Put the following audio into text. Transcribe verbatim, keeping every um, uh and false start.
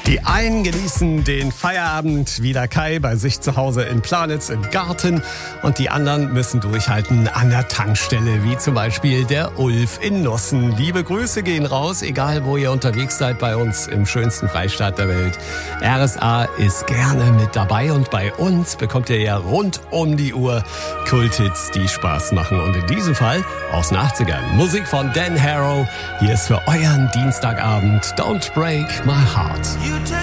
Die einen genießen den Feierabend wie der Kai bei sich zu Hause in Planitz im Garten und die anderen müssen durchhalten an der Tankstelle, wie zum Beispiel der Ulf in Nossen. Liebe Grüße gehen raus, egal wo ihr unterwegs seid bei uns im schönsten Freistaat der Welt. R S A ist gerne mit dabei und bei uns bekommt ihr ja rund um die Uhr Kulthits, die Spaß machen. Und in diesem Fall aus den achtzigern. Musik von Dan Harrow. Hier ist für euren Dienstagabend Don't Break My Heart.